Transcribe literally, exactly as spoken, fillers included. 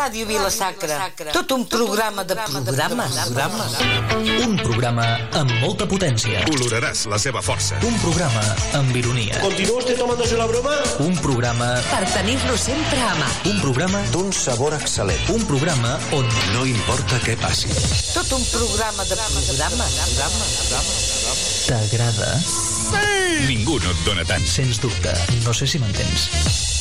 Ràdio Vila-sacra. Tot un programa de programes. Un programa amb molta potència. Oloraràs la seva força. Un programa amb ironia. ¿Continúa usted tomándose la broma? Un programa... Per tenir-lo sempre a mà. Un programa... d'un sabor excel·lent. Un programa on... No importa què passi. Tot un programa de programes. T'agrada? Sí! Ningú no et dona tant. Sens dubte. No sé si m'entens.